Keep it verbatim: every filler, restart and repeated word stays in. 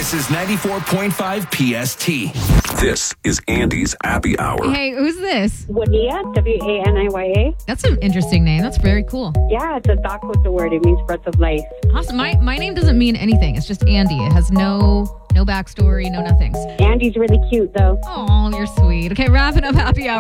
This is ninety-four point five P S T. This is Andy's Happy Hour. Hey, who's this? Wania, W A N I Y A. That's an interesting name. That's very cool. Yeah, it's a Dakota word. It means breath of life. Awesome. My my name doesn't mean anything. It's just Andy. It has no no backstory, no nothings. Andy's really cute, though. Oh, you're sweet. Okay, wrapping up Happy Hour.